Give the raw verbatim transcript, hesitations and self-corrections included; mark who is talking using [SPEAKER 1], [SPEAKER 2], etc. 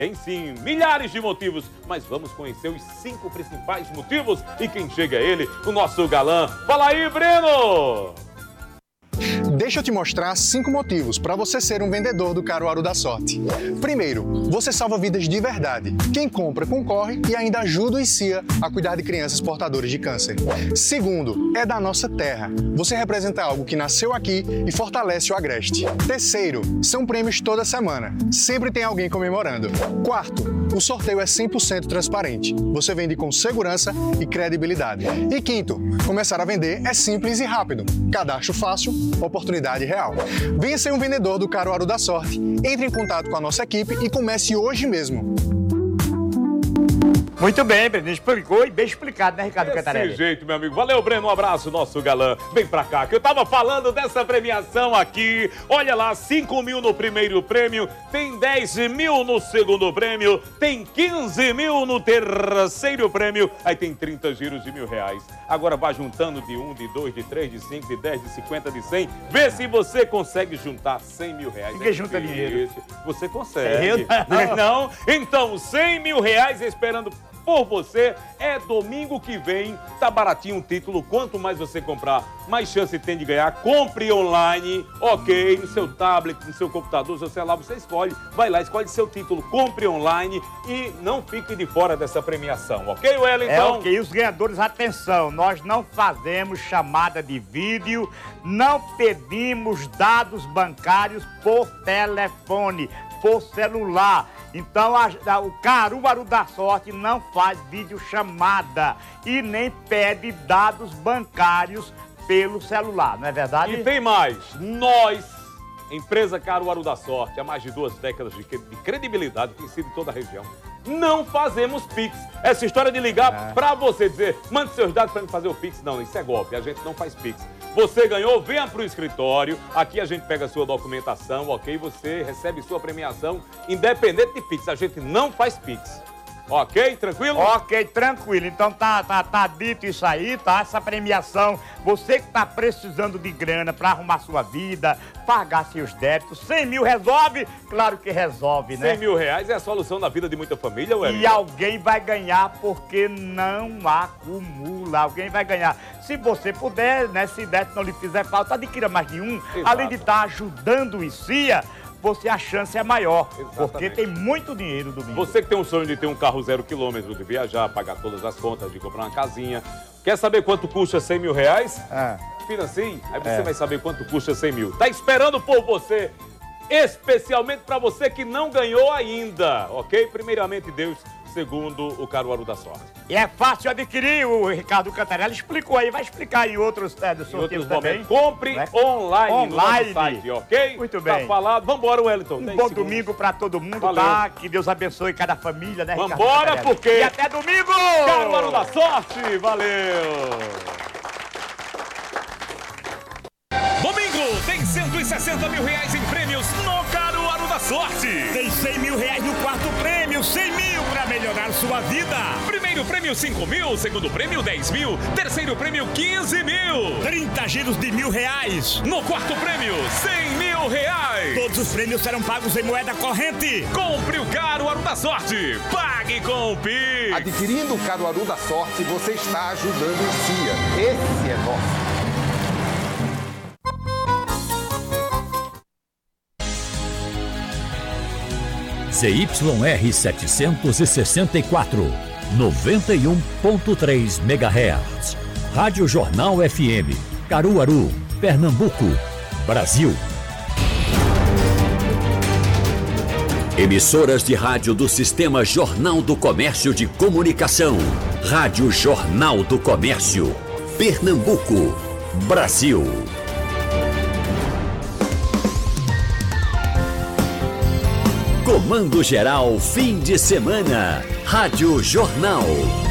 [SPEAKER 1] Tem sim, milhares de motivos, mas vamos conhecer os cinco principais motivos e quem chega é ele, o nosso galã. Fala aí, Breno!
[SPEAKER 2] Deixa eu te mostrar cinco motivos para você ser um vendedor do Caruaru da Sorte. Primeiro, você salva vidas de verdade. Quem compra concorre e ainda ajuda o I C I A a cuidar de crianças portadoras de câncer. Segundo, é da nossa terra. Você representa algo que nasceu aqui e fortalece o Agreste. Terceiro, são prêmios toda semana. Sempre tem alguém comemorando. Quarto, o sorteio é cem por cento transparente. Você vende com segurança e credibilidade. E quinto, começar a vender é simples e rápido. Cadastro fácil, oportunidade real. Venha ser um vendedor do Caruaru da Sorte. Entre em contato com a nossa equipe e comece hoje mesmo.
[SPEAKER 3] Muito bem, Breno, explicou e bem explicado, né, Ricardo Cantarelli?
[SPEAKER 1] Desse jeito, meu amigo. Valeu, Breno, um abraço, nosso galã. Vem pra cá, que eu tava falando dessa premiação aqui. Olha lá, cinco mil no primeiro prêmio, tem dez mil no segundo prêmio, tem quinze mil no terceiro prêmio, aí tem trinta giros de mil reais. Agora vai juntando de um, de dois, de três, de cinco, de dez, de cinquenta, de cem. Vê se você consegue juntar cem mil reais.
[SPEAKER 3] Ninguém junta dinheiro.
[SPEAKER 1] Você consegue.
[SPEAKER 3] Eu
[SPEAKER 1] não. não? Então, cem mil reais esperando por você. É domingo que vem, tá baratinho o título. Quanto mais você comprar, mais chance tem de ganhar. Compre online, ok, no seu tablet, no seu computador, no seu celular, você escolhe. Vai lá, escolhe seu título, compre online e não fique de fora dessa premiação, ok, Wellington?
[SPEAKER 3] É ok, os ganhadores, atenção, nós não fazemos chamada de vídeo, não pedimos dados bancários por telefone, por celular. Então, a, a, o Caruaru da Sorte não faz videochamada e nem pede dados bancários pelo celular, não é verdade?
[SPEAKER 1] E tem mais, nós, empresa Caruaru da Sorte, há mais de duas décadas de, de credibilidade, tem sido em toda a região, não fazemos Pix. Essa história de ligar é. pra você dizer, mande seus dados pra me fazer o Pix, não, isso é golpe, a gente não faz Pix. Você ganhou, venha pro escritório, aqui a gente pega a sua documentação, ok? Você recebe sua premiação, independente de Pix, a gente não faz Pix. Ok? Tranquilo?
[SPEAKER 3] Ok, tranquilo. Então tá, tá, tá dito isso aí, tá? Essa premiação, você que tá precisando de grana pra arrumar sua vida, pagar seus débitos, cem mil resolve? Claro que resolve, né?
[SPEAKER 1] cem mil reais é a solução da vida de muita família, ué?
[SPEAKER 3] E alguém vai ganhar porque não acumula. Alguém vai ganhar. Se você puder, né? Se décimo não lhe fizer falta, adquira mais de um. Exato. Além de estar ajudando o I C I A, você a chance é maior, exatamente, porque tem muito dinheiro domingo.
[SPEAKER 1] Você que tem um sonho de ter um carro zero quilômetro, de viajar, pagar todas as contas, de comprar uma casinha, quer saber quanto custa cem mil reais?
[SPEAKER 3] É.
[SPEAKER 1] Filho assim, aí você
[SPEAKER 3] é.
[SPEAKER 1] vai saber quanto custa cem mil. Tá esperando por você, especialmente para você que não ganhou ainda, ok? Primeiramente Deus, segundo o Caruaru da Sorte.
[SPEAKER 3] E é fácil adquirir, o Ricardo Cantarelli explicou aí, vai explicar em outros, é, dos sorteios também.
[SPEAKER 1] Compre né? online,
[SPEAKER 3] online
[SPEAKER 1] no site, ok?
[SPEAKER 3] Muito bem.
[SPEAKER 1] Tá falado. Vambora, Wellington.
[SPEAKER 3] Um bom domingo pra todo mundo, Valeu. tá? Que Deus abençoe cada família, né, Ricardo
[SPEAKER 1] Vambora, porque...
[SPEAKER 3] E até domingo!
[SPEAKER 1] Caruaru da Sorte, valeu!
[SPEAKER 4] Domingo tem cento e sessenta mil reais em prêmios no Caruaru da Sorte.
[SPEAKER 5] Tem cem mil reais no quarto prêmio, cem mil para melhorar sua vida.
[SPEAKER 4] Primeiro prêmio cinco mil, segundo prêmio dez mil, terceiro prêmio quinze mil.
[SPEAKER 5] trinta giros de mil reais.
[SPEAKER 4] No quarto prêmio cem mil reais.
[SPEAKER 5] Todos os prêmios serão pagos em moeda corrente.
[SPEAKER 4] Compre o Caruaru da Sorte, pague com o Pix.
[SPEAKER 6] Adquirindo o Caruaru da Sorte, você está ajudando o I C I A. Esse é nosso.
[SPEAKER 7] Z Y R setecentos e sessenta e quatro, noventa e um ponto três megahertz. Rádio Jornal F M, Caruaru, Pernambuco, Brasil. Emissoras de rádio do Sistema Jornal do Comércio de Comunicação. Rádio Jornal do Comércio, Pernambuco, Brasil. Comando Geral, fim de semana. Rádio Jornal.